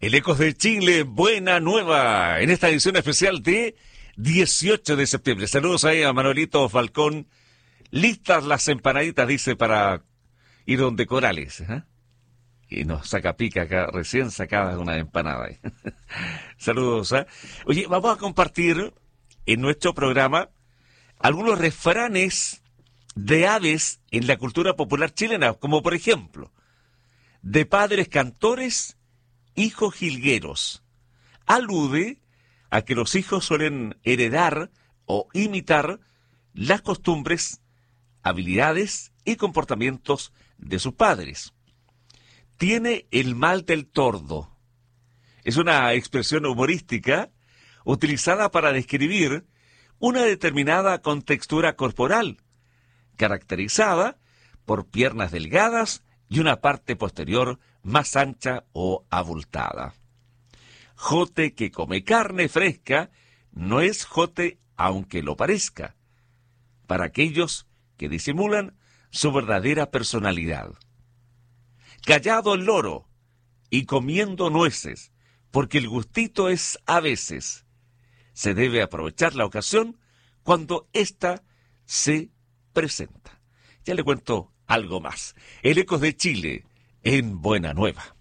El Ecos de Chile, buena nueva, en esta edición especial de 18 de septiembre. Saludos ahí a Manuelito Falcón. Listas las empanaditas, dice, para ir donde Corales. Y nos saca pica acá, recién sacada una empanada. Saludos. Oye, vamos a compartir en nuestro programa algunos refranes de aves en la cultura popular chilena, como por ejemplo, de padres cantores, hijos jilgueros. Alude a que los hijos suelen heredar o imitar las costumbres, habilidades y comportamientos de sus padres. Tiene el mal del tordo. Es una expresión humorística utilizada para describir una determinada contextura corporal, caracterizada por piernas delgadas y una parte posterior más ancha o abultada. Jote que come carne fresca no es jote aunque lo parezca, para aquellos que disimulan su verdadera personalidad. Callado el loro y comiendo nueces, porque el gustito es a veces. Se debe aprovechar la ocasión cuando ésta se presenta. Ya le cuento algo más. El Ecos de Chile en Buena Nueva.